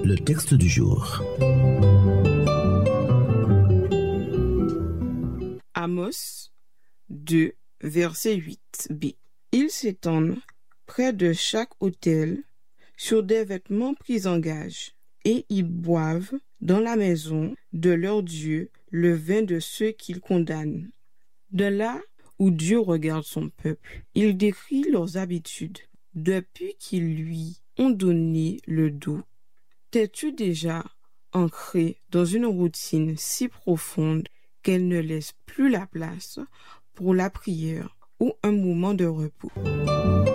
Le texte du jour. Amos 2, verset 8b. Ils s'étendent près de chaque autel sur des vêtements pris en gage, et ils boivent dans la maison de leur Dieu le vin de ceux qu'ils condamnent. De là où Dieu regarde son peuple, il décrit leurs habitudes depuis qu'ils lui ont donné le dos. T'es-tu déjà ancré dans une routine si profonde qu'elle ne laisse plus la place pour la prière ou un moment de repos?